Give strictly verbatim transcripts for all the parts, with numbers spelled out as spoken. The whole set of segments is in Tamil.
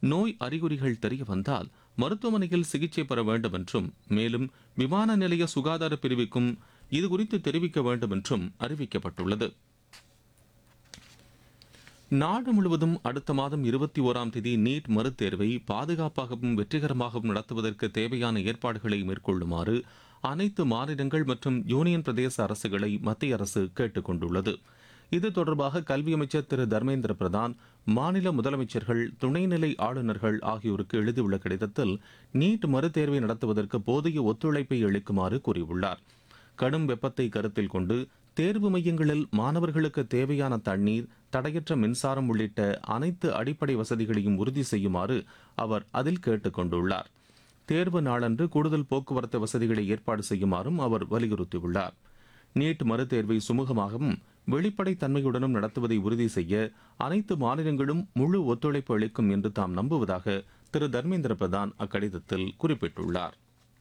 நோய் அறிகுறிகள் தெரிய வந்தால் மருத்துவமனையில் சிகிச்சை பெற வேண்டும் என்றும், மேலும் விமான நிலைய சுகாதார பிரிவுக்கும் இதுகுறித்து தெரிவிக்க வேண்டும் என்றும் அறிவிக்கப்பட்டுள்ளது. நாடு முழுவதும் அடுத்த மாதம் இருபத்தி ஓராம் தேதி நீட் மறுதேர்வை பாதுகாப்பாகவும் வெற்றிகரமாகவும் நடத்துவதற்கு தேவையான ஏற்பாடுகளை மேற்கொள்ளுமாறு அனைத்து மாநிலங்கள் மற்றும் யூனியன் பிரதேச அரசுகளை மத்திய அரசு கேட்டுக் கொண்டுள்ளது. இது தொடர்பாக கல்வி அமைச்சர் திரு தர்மேந்திர பிரதான் மாநில முதலமைச்சர்கள், துணைநிலை ஆளுநர்கள் ஆகியோருக்கு எழுதியுள்ள கடிதத்தில் நீட் மறுதேர்வை நடத்துவதற்கு போதிய ஒத்துழைப்பை அளிக்குமாறு கூறியுள்ளார். கடும் வெப்பத்தை கருத்தில் கொண்டு தேர்வு மையங்களில் மாணவர்களுக்கு தேவையான தண்ணீர், தடையற்ற மின்சாரம் உள்ளிட்ட அனைத்து அடிப்படை வசதிகளையும் உறுதி செய்யுமாறு அவர் அதில் கேட்டுக் கொண்டுள்ளார். தேர்வு நாளன்று கூடுதல் போக்குவரத்து வசதிகளை ஏற்பாடு செய்யுமாறும் அவர் வலியுறுத்தியுள்ளார். நீட் மறுதேர்வை சுமூகமாகவும் வெளிப்படை தன்மையுடனும் நடத்துவதை உறுதி செய்ய அனைத்து மாநிலங்களும் முழு ஒத்துழைப்பு அளிக்கும் என்று தாம் நம்புவதாக திரு தர்மேந்திர பிரதான் அக்கடிதத்தில் குறிப்பிட்டுள்ளார்.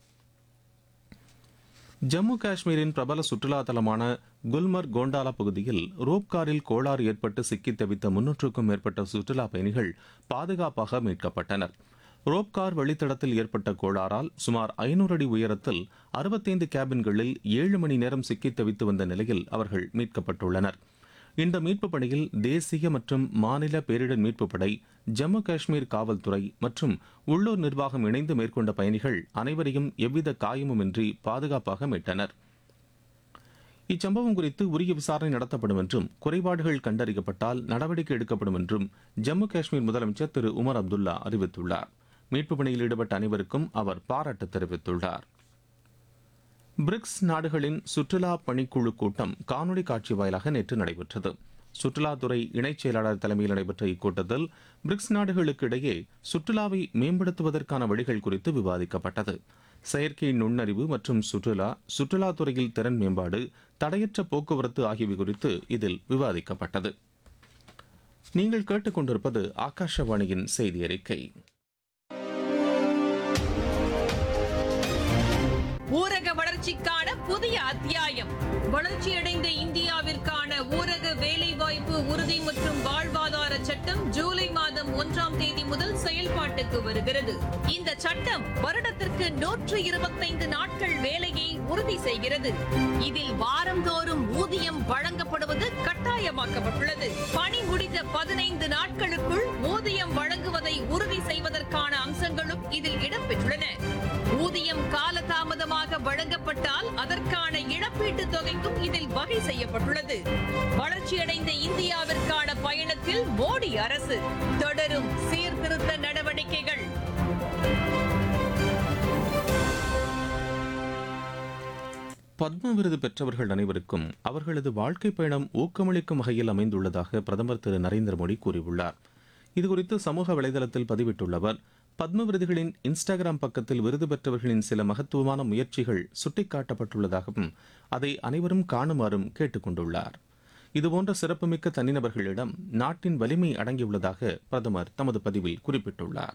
ஜம்மு காஷ்மீரின் பிரபல சுற்றுலா தலமான குல்மர்க் கோண்டாலா பகுதியில் ரோப்காரில் கோளாறு ஏற்பட்டு சிக்கித் தவித்த முன்னூற்றுக்கும் மேற்பட்ட சுற்றுலா பயணிகள் பாதுகாப்பாக மீட்கப்பட்டனர். ரோப்கார் வழித்தடத்தில் ஏற்பட்ட கோளாறால் சுமார் ஐநூறு அடி உயரத்தில் அறுபத்தைந்து கேபின்களில் ஏழு மணி நேரம் சிக்கித் தவித்து வந்த நிலையில் அவர்கள் மீட்கப்பட்டுள்ளனர். இந்த மீட்புப் பணியில் தேசிய மற்றும் மாநில பேரிடர் மீட்புப் படை, ஜம்மு காஷ்மீர் காவல்துறை மற்றும் உள்ளூர் நிர்வாகம் இணைந்து மேற்கொண்ட பயணிகள் அனைவரையும் எவ்வித காயமுமின்றி பாதுகாப்பாக மீட்டனர். இச்சம்பவம் குறித்து உரிய விசாரணை நடத்தப்படும் என்றும், குறைபாடுகள் கண்டறியப்பட்டால் நடவடிக்கை எடுக்கப்படும் என்றும் ஜம்மு காஷ்மீர் முதலமைச்சர் திரு உமர் அப்துல்லா அறிவித்துள்ளார். மீட்புப் பணியில் ஈடுபட்ட அனைவருக்கும் அவர் பாராட்டு தெரிவித்துள்ளார். பிரிக்ஸ் நாடுகளின் சுற்றுலா பணிக்குழு கூட்டம் காணொலி காட்சி வாயிலாக நேற்று நடைபெற்றது. சுற்றுலாத்துறை இணைச் செயலாளர் தலைமையில் நடைபெற்ற இக்கூட்டத்தில் பிரிக்ஸ் நாடுகளுக்கு இடையே சுற்றுலாவை மேம்படுத்துவதற்கான வழிகள் குறித்து விவாதிக்கப்பட்டது. செயற்கை நுண்ணறிவு மற்றும் சுற்றுலா, சுற்றுலாத்துறையில் திறன் மேம்பாடு, தடையற்ற போக்குவரத்து ஆகியவை குறித்து இதில் விவாதிக்கப்பட்டது. நீங்கள் கேட்டுக்கொண்டிருப்பது ஆகாஷவாணியின் செய்தி அறிக்கை. ஊரக வளர்ச்சிக்கான புதிய அத்தியாயம். வளர்ச்சியடைந்த இந்தியாவிற்கான ஊரக வேலைவாய்ப்பு உறுதி மற்றும் வாழ்வாதார சட்டம் ஜூலை மாதம் ஒன்றாம் தேதி முதல் செயல்பாட்டுக்கு வருகிறது. இந்த சட்டம் வருடத்திற்கு நூற்று இருபத்தைந்து நாட்கள் வேலையை உறுதி செய்கிறது. இதில் வாரந்தோறும் ஊதியம் வழங்கப்படுவது கட்டாயமாக்கப்பட்டுள்ளது. பணி முடிந்த பதினைந்து நாட்களுக்குள் ஊதியம் வழங்குவதை உறுதி செய்வதற்கான அம்சங்களும் இதில் இடம்பெற்றுள்ளன. ஊதியம் காலதாமதமாக வழங்கப்பட்டால் அதற்கான இழப்பீட்டுத் தொகைக்கும் இதில் வகை செய்யப்பட்டுள்ளது. வளர்ச்சியடைந்த இந்தியாவிற்கான பயணத்தில் மோடி அரசு தொடரும் சீர்திருத்த நடவடிக்கைகள். பத்ம விருது பெற்றவர்கள் அனைவருக்கும் அவர்களது வாழ்க்கை பயணம் ஊக்கமளிக்கும் வகையில் அமைந்துள்ளதாக பிரதமர் திரு நரேந்திர மோடி கூறியுள்ளார். இதுகுறித்து சமூக வலைதளத்தில் பதிவிட்டுள்ள அவர், பத்ம விருதுகளின் இன்ஸ்டாகிராம் பக்கத்தில் விருது பெற்றவர்களின் சில மகத்துவமான முயற்சிகள் சுட்டிக்காட்டப்பட்டுள்ளதாகவும் அதை அனைவரும் காணுமாறும் கேட்டுக் கொண்டுள்ளார். இதுபோன்ற சிறப்புமிக்க தனிநபர்களிடம் நாட்டின் வலிமை அடங்கியுள்ளதாக பிரதமர் தமது பதிவில் குறிப்பிட்டுள்ளார்.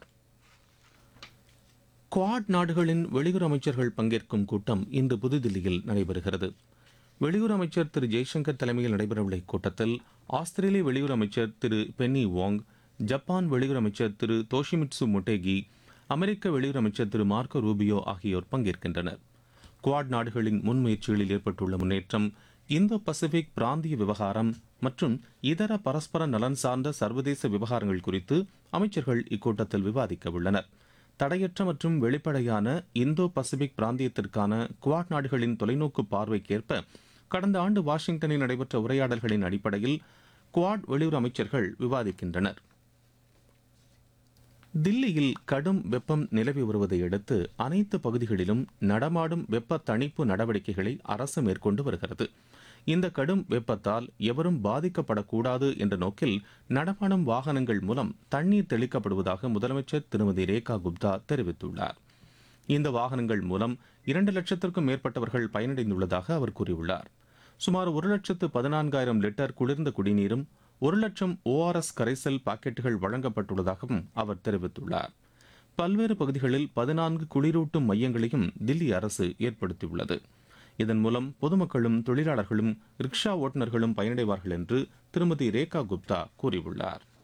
குவாட் நாடுகளின் வெளியுறவு அமைச்சர்கள் பங்கேற்கும் கூட்டம் இன்று புதுதில்லியில் நடைபெறுகிறது. வெளியுறவு அமைச்சர் திரு ஜெய்சங்கர் தலைமையில் நடைபெறவுள்ள இக்கூட்டத்தில் ஆஸ்திரேலிய வெளியுறவு அமைச்சர் திரு பென்னி வாங், ஜப்பான் வெளியுறவு அமைச்சர் திரு தோஷிமிட்சு மொட்டேகி, அமெரிக்க வெளியுறவு அமைச்சர் திரு மார்க்கோ ரூபியோ ஆகியோர் பங்கேற்கின்றனர். குவாட் நாடுகளின் முன்முயற்சிகளில் ஏற்பட்டுள்ள முன்னேற்றம், இந்தோ பசிபிக் பிராந்திய விவகாரம் மற்றும் இதர பரஸ்பர நலன் சார்ந்த சர்வதேச விவகாரங்கள் குறித்து அமைச்சர்கள் இக்கூட்டத்தில் விவாதிக்க உள்ளனர். தடையற்ற மற்றும் வெளிப்படையான இந்தோ பசிபிக் பிராந்தியத்திற்கான குவாட் நாடுகளின் தொலைநோக்கு பார்வைக்கேற்ப கடந்த ஆண்டு வாஷிங்டனில் நடைபெற்ற உரையாடல்களின் அடிப்படையில் குவாட் வெளியுறவு அமைச்சர்கள் விவாதிக்கின்றனர். தில்லியில் கடும் வெப்பம் நிலவி வருவதை அடுத்து அனைத்து பகுதிகளிலும் நடமாடும் வெப்ப தணிப்பு நடவடிக்கைகளை அரசு மேற்கொண்டு வருகிறது. இந்த கடும் வெப்பத்தால் எவரும் பாதிக்கப்படக்கூடாது என்ற நோக்கில் நடமாடும் வாகனங்கள் மூலம் தண்ணீர் தெளிக்கப்படுவதாக முதலமைச்சர் திருமதி ரேகா குப்தா தெரிவித்துள்ளார். இந்த வாகனங்கள் மூலம் இரண்டு லட்சத்திற்கும் மேற்பட்டவர்கள் பயனடைந்துள்ளதாக அவர் கூறியுள்ளார். சுமார் ஒரு லட்சத்து பதினான்காயிரம் லிட்டர் குளிர்ந்த குடிநீரும் ஒரு லட்சம் ஓஆர்எஸ் கரைசல் பாக்கெட்டுகள் வழங்கப்பட்டுள்ளதாகவும் அவர் தெரிவித்துள்ளார். பல்வேறு பகுதிகளில் பதினான்கு குளிரூட்டும் மையங்களையும் தில்லி அரசு ஏற்படுத்தியுள்ளது. இதன் மூலம் பொதுமக்களும் தொழிலாளர்களும் ரிக்ஷா ஓட்டுநர்களும் பயனடைவார்கள் என்று திருமதி ரேகா குப்தா கூறியுள்ளார்.